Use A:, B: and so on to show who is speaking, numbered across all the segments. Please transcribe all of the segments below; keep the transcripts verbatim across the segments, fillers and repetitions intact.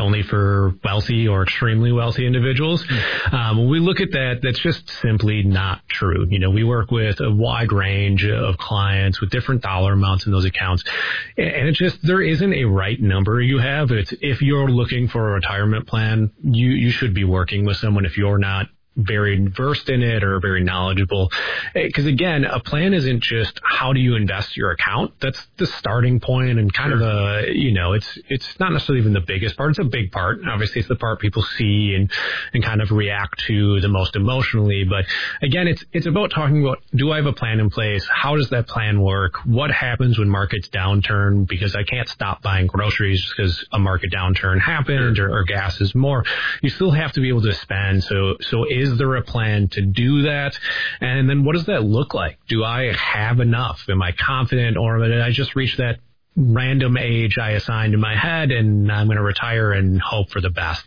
A: only for wealthy or extremely wealthy individuals. Mm-hmm. Um, when we look at that, that's just simply not true. You know, we work with a wide range of clients with different dollar amounts in those accounts. And it's just, there isn't a right number you have. It's, if you're looking for a retirement plan, you, you should be working with someone if you're not very versed in it or very knowledgeable. Because again, a plan isn't just how do you invest your account. That's the starting point and kind sure. of the, you know, it's it's not necessarily even the biggest part. It's a big part. Obviously, it's the part people see and, and kind of react to the most emotionally. But again, it's it's about talking about, do I have a plan in place? How does that plan work? What happens when markets downturn? Because I can't stop buying groceries just because a market downturn happened or, or gas is more. You still have to be able to spend. So so is Is there a plan to do that? And then what does that look like? Do I have enough? Am I confident, or did I just reach that random age I assigned in my head and I'm going to retire and hope for the best?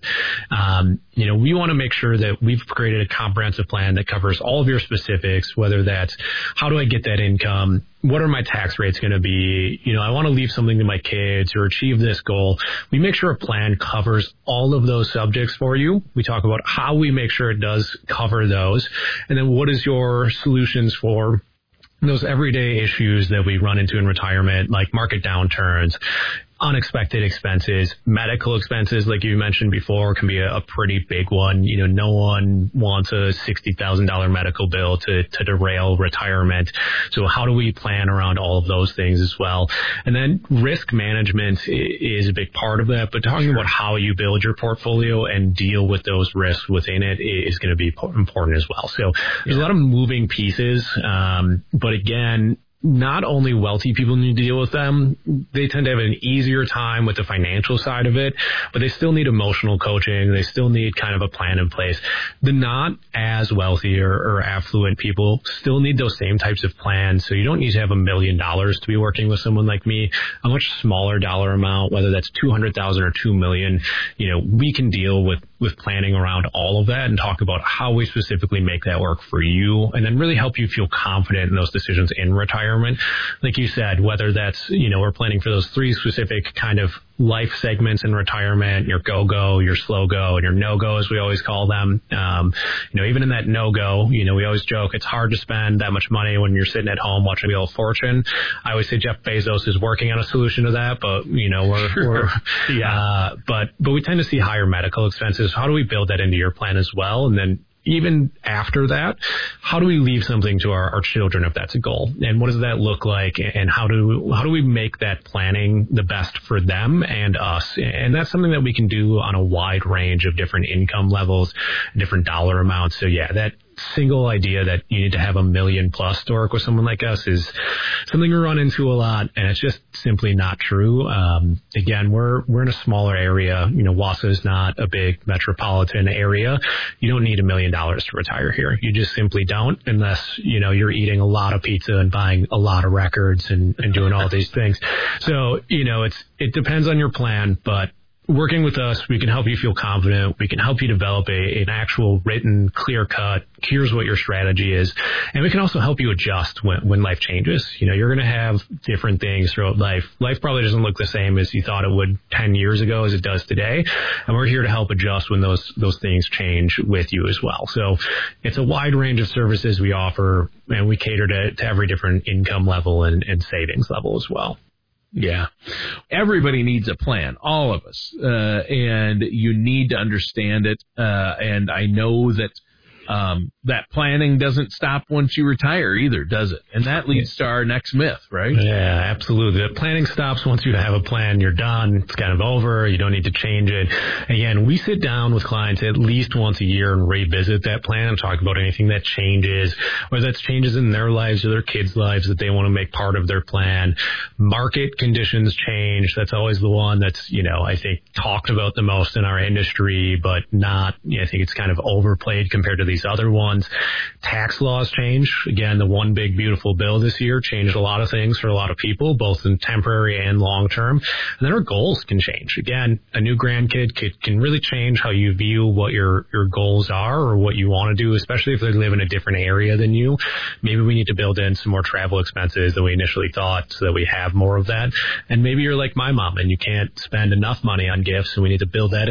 A: Um, you know, we want to make sure that we've created a comprehensive plan that covers all of your specifics, whether that's how do I get that income? What are my tax rates going to be? You know, I want to leave something to my kids or achieve this goal. We make sure a plan covers all of those subjects for you. We talk about how we make sure it does cover those. And then what is your solutions for those everyday issues that we run into in retirement, like market downturns, unexpected expenses, medical expenses, like you mentioned before, can be a, a pretty big one. You know, no one wants a sixty thousand dollars medical bill to, to derail retirement. So how do we plan around all of those things as well? And then risk management is a big part of that, but talking about how you build your portfolio and deal with those risks within it is going to be important as well. So there's yeah. a lot of moving pieces. Um, but again, not only wealthy people need to deal with them, they tend to have an easier time with the financial side of it, but they still need emotional coaching. They still need kind of a plan in place. The not as wealthy or, or affluent people still need those same types of plans. So you don't need to have a million dollars to be working with someone like me. A much smaller dollar amount, whether that's two hundred thousand or two million, you know, we can deal with, with planning around all of that and talk about how we specifically make that work for you, and then really help you feel confident in those decisions in retirement. Like you said, whether that's, you know, we're planning for those three specific kind of life segments in retirement, your go-go, your slow-go, and your no-go, as we always call them. Um, you know, even in that no-go, you know, we always joke it's hard to spend that much money when you're sitting at home watching Wheel of Fortune. I always say Jeff Bezos is working on a solution to that, but, you know, we're, sure. we're yeah, uh, but, but we tend to see higher medical expenses. How do we build that into your plan as well? And then even after that, how do we leave something to our, our children if that's a goal? And what does that look like? And how do how do we make that planning the best for them and us? And that's something that we can do on a wide range of different income levels, different dollar amounts. So yeah, that single idea that you need to have a million plus to work with someone like us is something we run into a lot, and it's just simply not true. Um, again, we're we're in a smaller area. You know, Wausau is not a big metropolitan area. You don't need a million dollars to retire here. You just simply don't, unless, you know, you're eating a lot of pizza and buying a lot of records and, and doing all these things. So, you know, it's it depends on your plan, but working with us, we can help you feel confident. We can help you develop a, an actual written, clear cut, here's what your strategy is. And we can also help you adjust when, when life changes. You know, you're going to have different things throughout life. Life probably doesn't look the same as you thought it would ten years ago as it does today. And we're here to help adjust when those, those things change with you as well. So it's a wide range of services we offer, and we cater to, to every different income level and, and savings level as well.
B: Yeah. Everybody needs a plan, all of us, uh, and you need to understand it. Uh, and I know that um, that planning doesn't stop once you retire either, does it? And that leads to our next myth, right?
A: Yeah, absolutely. The planning stops once you have a plan. You're done. It's kind of over. You don't need to change it. Again, we sit down with clients at least once a year and revisit that plan and talk about anything that changes, whether that's changes in their lives or their kids' lives that they want to make part of their plan. Market conditions change. That's always the one that's, you know, I think talked about the most in our industry, but not, you know, I think it's kind of overplayed compared to these other ones. Tax laws change. Again, the one big beautiful bill this year changed a lot of things for a lot of people, both in temporary and long term. And then our goals can change. Again, a new grandkid could, can really change how you view what your, your goals are or what you want to do, especially if they live in a different area than you. Maybe we need to build in some more travel expenses than we initially thought so that we have more of that. And maybe you're like my mom and you can't spend enough money on gifts, and we need to build that